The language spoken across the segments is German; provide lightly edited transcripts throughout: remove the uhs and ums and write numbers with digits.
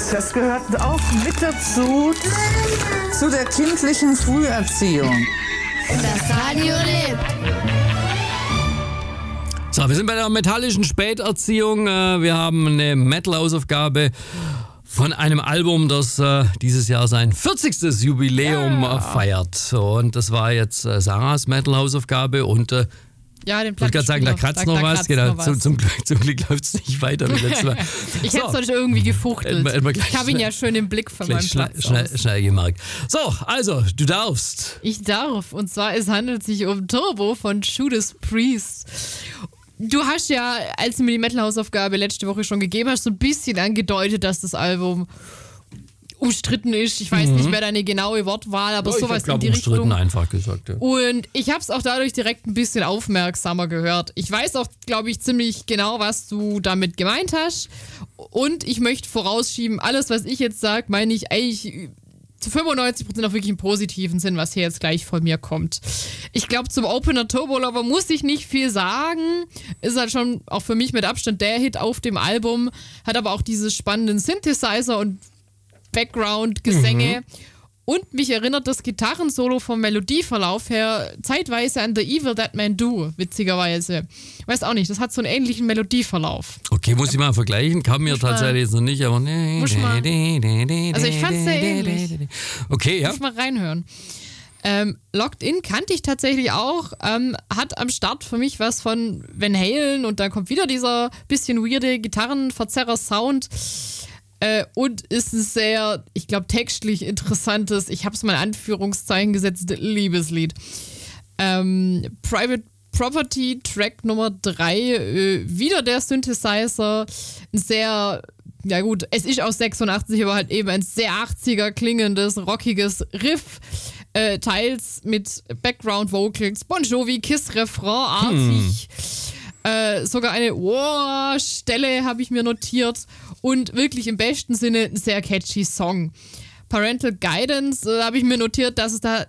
das gehört auch mit dazu, zu der kindlichen Früherziehung. Das Radio lebt. So, wir sind bei der metallischen Späterziehung. Wir haben eine Metal-Hausaufgabe von einem Album, das dieses Jahr sein 40. Jubiläum feiert. Und das war jetzt Sarahs Metal-Hausaufgabe und ja, den ich wollte gerade sagen, da kratzt noch was. Genau, zum Glück läuft es nicht weiter wie letztes Mal. Ich hätte es doch irgendwie gefuchtelt. Ich habe ihn ja schön im Blick von meinem Platz schnell gemerkt. So, also, du darfst. Ich darf. Und zwar, es handelt sich um Turbo von Judas Priest. Du hast ja, als du mir die Metal-Hausaufgabe letzte Woche schon gegeben hast, so ein bisschen angedeutet, dass das Album umstritten ist. Ich weiß nicht mehr deine genaue Wortwahl, aber sowas in die Richtung. Umstritten einfach gesagt, ja. Und ich habe es auch dadurch direkt ein bisschen aufmerksamer gehört. Ich weiß auch, glaube ich, ziemlich genau, was du damit gemeint hast. Und ich möchte vorausschieben, alles, was ich jetzt sage, meine ich eigentlich zu 95% auch wirklich im positiven Sinn, was hier jetzt gleich von mir kommt. Ich glaube, zum Opener Turbo Lover muss ich nicht viel sagen. Ist halt schon auch für mich mit Abstand der Hit auf dem Album. Hat aber auch diese spannenden Synthesizer und Background-Gesänge. Und mich erinnert das Gitarrensolo vom Melodieverlauf her zeitweise an The Evil That Man Do, witzigerweise. Weiß auch nicht, das hat so einen ähnlichen Melodieverlauf. Okay, muss ich mal vergleichen. Kam mir tatsächlich jetzt noch nicht, aber also ich fand's sehr ähnlich. Okay, ja. Muss mal reinhören. Locked In kannte ich tatsächlich auch. Hat am Start für mich was von Van Halen und dann kommt wieder dieser bisschen weirde Gitarrenverzerrer-Sound. Und ist ein sehr, ich glaube, textlich interessantes, ich habe es mal in Anführungszeichen gesetzt, Liebeslied. Private Property, Track Nummer 3, wieder der Synthesizer, ein sehr, ja gut, es ist aus 86, aber halt eben ein sehr 80er klingendes, rockiges Riff, teils mit Background Vocals, Bon Jovi, Kiss-Refrain-artig. Sogar eine Stelle habe ich mir notiert und wirklich im besten Sinne ein sehr catchy Song. Parental Guidance habe ich mir notiert, dass es da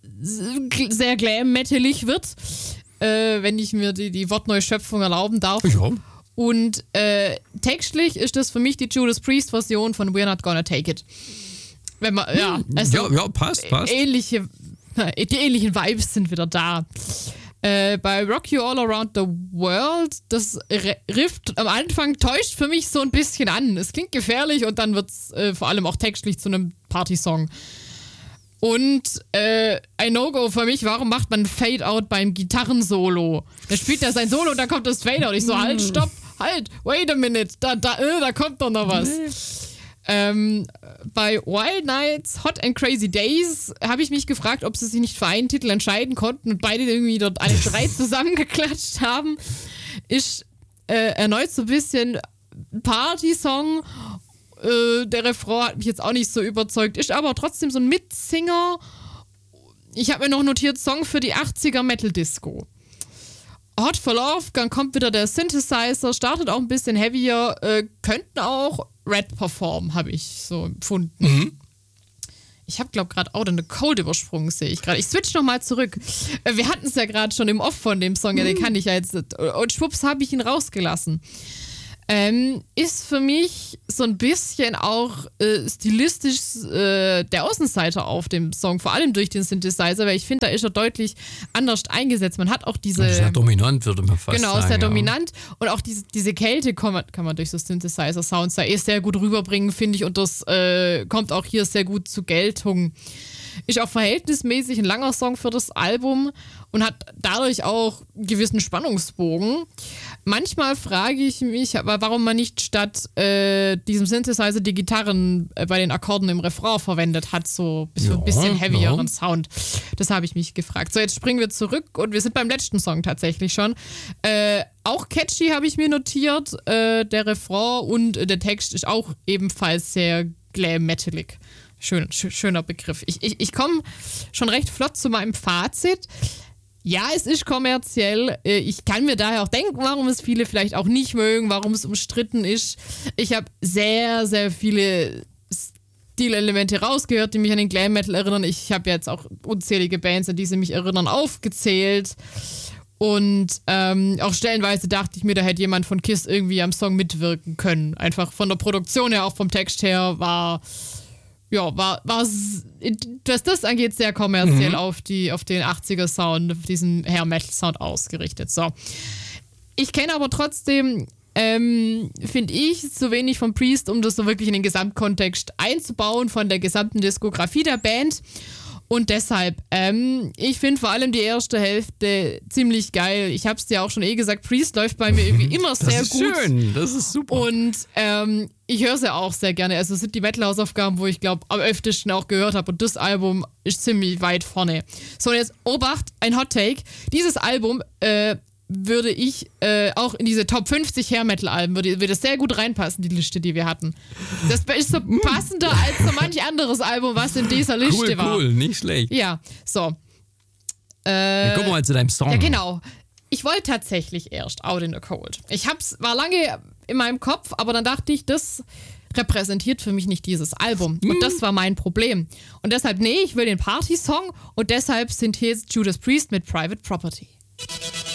sehr glam-metalig wird, wenn ich mir die Wortneuschöpfung erlauben darf. Ja. Und textlich ist das für mich die Judas Priest Version von We're Not Gonna Take It. Wenn man, passt. Die ähnlichen Vibes sind wieder da. Bei Rock You All Around the World, das Riff am Anfang täuscht für mich so ein bisschen an. Es klingt gefährlich und dann wird es vor allem auch textlich zu einem Party-Song. Und ein No-Go für mich, warum macht man Fade-Out beim Gitarrensolo? Da spielt er sein Solo und dann kommt das Fade-Out. Ich so, halt, stopp, halt, wait a minute, da kommt doch noch was. Bei Wild Nights, Hot and Crazy Days habe ich mich gefragt, ob sie sich nicht für einen Titel entscheiden konnten und beide irgendwie dort alle 3 zusammengeklatscht haben. Ist erneut so ein bisschen Party-Song. Der Refrain hat mich jetzt auch nicht so überzeugt, ist aber trotzdem so ein Mitsinger. Ich habe mir noch notiert, Song für die 80er Metal Disco. Hot for Love, dann kommt wieder der Synthesizer, startet auch ein bisschen heavier, könnten auch Red performen, habe ich so empfunden. Ich habe, glaube ich, gerade Out in the Cold übersprungen, sehe ich gerade. Ich switch nochmal zurück. Wir hatten es ja gerade schon im Off von dem Song, ja, den kann ich ja jetzt nicht. Und schwupps habe ich ihn rausgelassen. Ist für mich so ein bisschen auch stilistisch der Außenseiter auf dem Song, vor allem durch den Synthesizer, weil ich finde, da ist er deutlich anders eingesetzt. Man hat auch diese... Sehr dominant, würde man fast sagen. Genau, sehr dominant. Und auch diese Kälte kann man durch so Synthesizer-Sounds da sehr gut rüberbringen, finde ich. Und das kommt auch hier sehr gut zur Geltung. Ist auch verhältnismäßig ein langer Song für das Album und hat dadurch auch einen gewissen Spannungsbogen. Manchmal frage ich mich, warum man nicht statt diesem Synthesizer die Gitarren bei den Akkorden im Refrain verwendet hat, so für ein bisschen heavieren Sound. Das habe ich mich gefragt. So, jetzt springen wir zurück und wir sind beim letzten Song tatsächlich schon. Auch catchy habe ich mir notiert, der Refrain und der Text ist auch ebenfalls sehr glam-metalig. Schöner Begriff. Ich komme schon recht flott zu meinem Fazit. Ja, es ist kommerziell. Ich kann mir daher auch denken, warum es viele vielleicht auch nicht mögen, warum es umstritten ist. Ich habe sehr, sehr viele Stilelemente rausgehört, die mich an den Glam Metal erinnern. Ich habe jetzt auch unzählige Bands, an die sie mich erinnern, aufgezählt. Und auch stellenweise dachte ich mir, da hätte jemand von KISS irgendwie am Song mitwirken können. Einfach von der Produktion her, auch vom Text her, war was das angeht, sehr kommerziell auf den 80er-Sound, auf diesen Hair-Metal-Sound ausgerichtet. So. Ich kenne aber trotzdem, finde ich, zu wenig von Priest, um das so wirklich in den Gesamtkontext einzubauen von der gesamten Diskografie der Band. Und deshalb, ich finde vor allem die erste Hälfte ziemlich geil. Ich habe es dir auch schon gesagt, Priest läuft bei mir irgendwie immer sehr gut. Das ist schön, das ist super. Und ich höre sie auch sehr gerne. Also es sind die Metal-Hausaufgaben, wo ich glaube, am öftesten auch gehört habe. Und das Album ist ziemlich weit vorne. So, und jetzt Obacht, ein Hot Take. Dieses Album würde ich auch in diese Top 50 Hair-Metal-Alben, würde sehr gut reinpassen, die Liste, die wir hatten. Das ist so passender als so manch anderes Album, was in dieser Liste war. Cool, nicht schlecht. Ja, so. Dann gucken wir mal zu deinem Song. Ja, genau. Ich wollte tatsächlich erst Out in the Cold. War lange in meinem Kopf, aber dann dachte ich, das repräsentiert für mich nicht dieses Album. Und das war mein Problem. Und deshalb, ich will den Party-Song und deshalb sind hier jetzt Judas Priest mit Private Property.